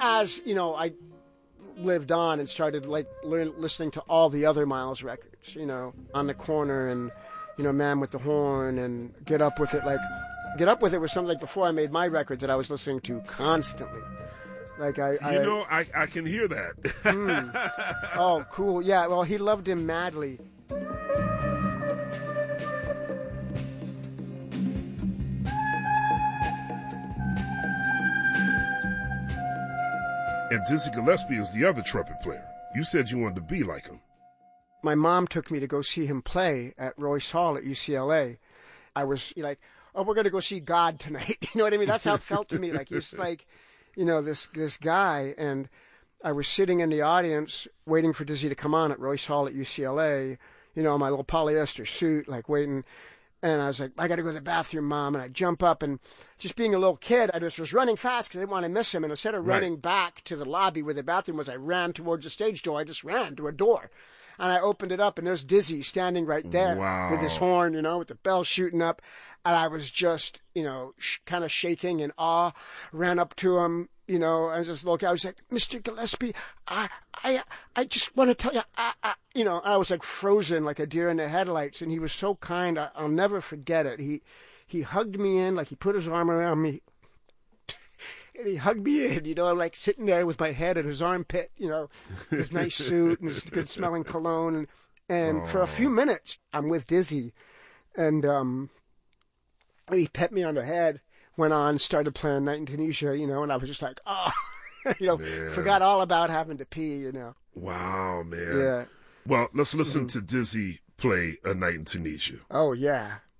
as, you know, I lived on and started like listening to all the other Miles records, you know, On the Corner and, you know, Man with the Horn and Get Up With It. Like, Get Up With It was something like before I made my record that I was listening to constantly. Like I can hear that. Oh, cool. Yeah, well, he loved him madly. And Dizzy Gillespie is the other trumpet player. You said you wanted to be like him. My mom took me to go see him play at Royce Hall at UCLA. I was like, oh, we're going to go see God tonight. You know what I mean? That's how it felt to me. Like, he's like, you know, this guy. And I was sitting in the audience waiting for Dizzy to come on at Royce Hall at UCLA, you know, my little polyester suit, like waiting. And I was like, I got to go to the bathroom, Mom. And I jump up, and just being a little kid, I just was running fast because I didn't want to miss him. And instead of running back to the lobby where the bathroom was, I ran towards the stage door. I just ran to a door. And I opened it up, and there's Dizzy standing right there with his horn, you know, with the bell shooting up. And I was just, you know, kind of shaking in awe, ran up to him, you know, and just look. I was like, Mr. Gillespie, I just want to tell you, you know, I was like frozen like a deer in the headlights. And he was so kind. I'll never forget it. He hugged me in, like he put his arm around me. And he hugged me in, you know, I'm like sitting there with my head in his armpit, you know, his nice suit and his good smelling cologne. And for a few minutes, I'm with Dizzy. And he pet me on the head, went on, started playing Night in Tunisia, you know, and I was just like, oh, you know, forgot all about having to pee, you know. Wow, man. Yeah. Well, let's listen to Dizzy play A Night in Tunisia. Oh, yeah.